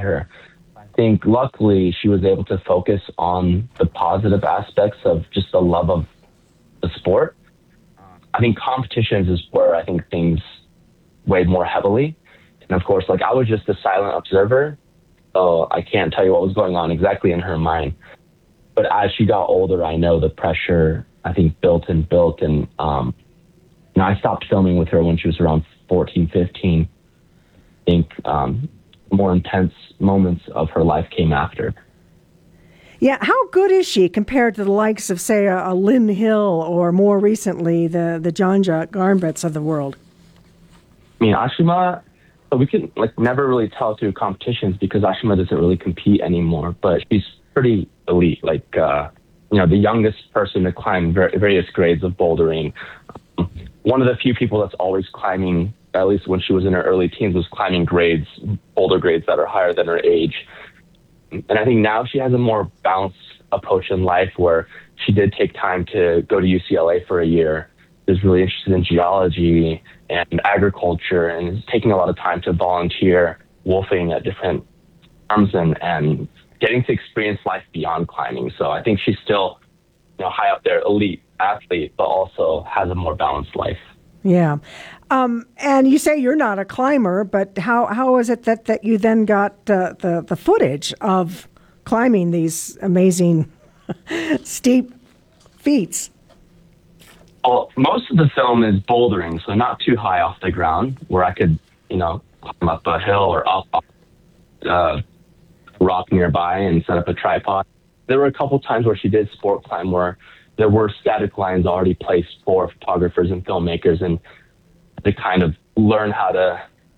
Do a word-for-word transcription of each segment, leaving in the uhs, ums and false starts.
her. I think luckily she was able to focus on the positive aspects of just the love of the sport. I think competitions is where I think things weighed more heavily. And of course, like I was just a silent observer, so I can't tell you what was going on exactly in her mind. But as she got older, I know the pressure, I think, built and built. And, um, you know, I stopped filming with her when she was around fourteen, fifteen. I think um, more intense moments of her life came after. Yeah, how good is she compared to the likes of, say, a, a Lynn Hill or more recently the, the Janja Garnbretts of the world? I mean, Ashima, we can like never really tell through competitions because Ashima doesn't really compete anymore, but she's pretty elite. Like, uh, you know, the youngest person to climb ver- various grades of bouldering. Um, one of the few people that's always climbing, at least when she was in her early teens, was climbing grades, boulder grades that are higher than her age. And I think now she has a more balanced approach in life where she did take time to go to U C L A for a year, is really interested in geology and agriculture, and is taking a lot of time to volunteer wolfing at different farms and, and getting to experience life beyond climbing. So I think she's still, you know, high up there, elite athlete, but also has a more balanced life. Yeah. Um, and you say you're not a climber, but how, how is it that, that you then got uh, the, the footage of climbing these amazing steep feats? Well, most of the film is bouldering, so not too high off the ground where I could, you know, climb up a hill or up a uh, rock nearby and set up a tripod. There were a couple times where she did sport climb where there were static lines already placed for photographers and filmmakers, and to kind of learn how to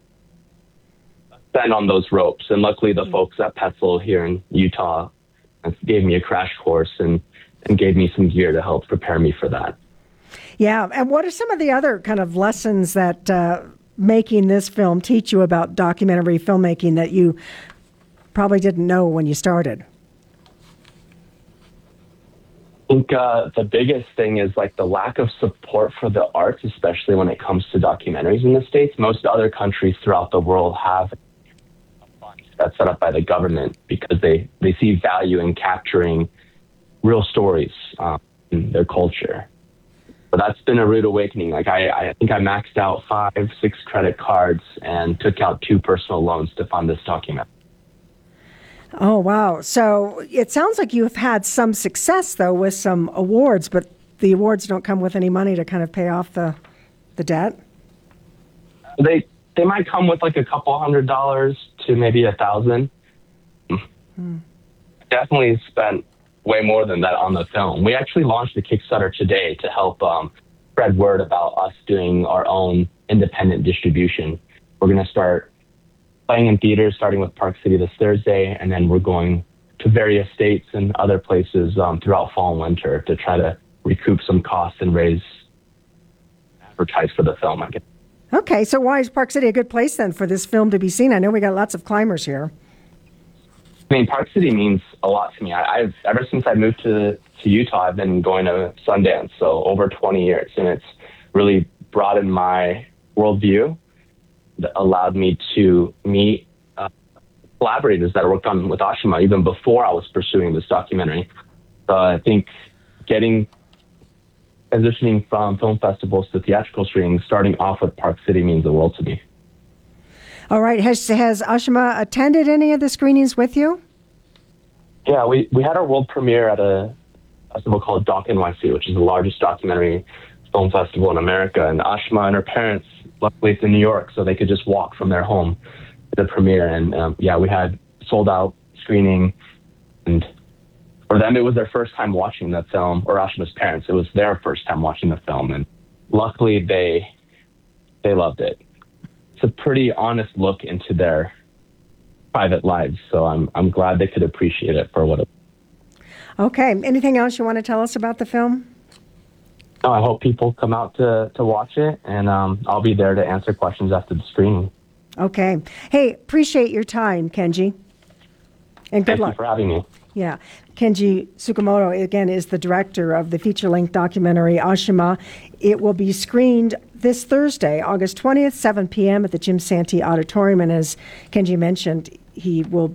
stand on those ropes. And luckily the folks at Petzl here in Utah gave me a crash course and, and gave me some gear to help prepare me for that. Yeah. And what are some of the other kind of lessons that uh, making this film teach you about documentary filmmaking that you probably didn't know when you started? I think uh, the biggest thing is like the lack of support for the arts, especially when it comes to documentaries in the States. Most other countries throughout the world have that's set up by the government because they, they see value in capturing real stories um, in their culture. But that's been a rude awakening. Like I, I think I maxed out five, six credit cards and took out two personal loans to fund this document. Oh, wow. So it sounds like you've had some success, though, with some awards, but the awards don't come with any money to kind of pay off the, the debt? They they might come with like a couple hundred dollars to maybe a thousand. Hmm. Definitely spent way more than that on the film. We actually launched a Kickstarter today to help um, spread word about us doing our own independent distribution. We're going to start playing in theaters, starting with Park City this Thursday, and then we're going to various states and other places um, throughout fall and winter to try to recoup some costs and raise advertise for the film, I guess. Okay, so why is Park City a good place then for this film to be seen? I know we got lots of climbers here. I mean, Park City means a lot to me. I, I've ever since I moved to to Utah, I've been going to Sundance, so over twenty years, and it's really broadened my worldview. That allowed me to meet uh, collaborators that I worked on with Ashima even before I was pursuing this documentary. So I think getting transitioning from film festivals to theatrical screenings, starting off with Park City means the world to me. All right. Has has Ashima attended any of the screenings with you? Yeah, we, we had our world premiere at a festival called Doc N Y C, which is the largest documentary film festival in America. And Ashima and her parents, luckily it's in New York, so they could just walk from their home to the premiere. And um, yeah, we had sold out screening. And for them, it was their first time watching the film, or Ashima's parents. It was their first time watching the film. And luckily they they loved it. It's a pretty honest look into their private lives. So I'm I'm glad they could appreciate it for what it was. Okay. Anything else you want to tell us about the film? No, I hope people come out to, to watch it, and um, I'll be there to answer questions after the screening. Okay. Hey, appreciate your time, Kenji. And good Thank luck. you for having me. Yeah. Kenji Tsukamoto, again, is the director of the feature-length documentary Ashima. It will be screened this Thursday, August twentieth, seven p.m. at the Jim Santee Auditorium. And as Kenji mentioned, he will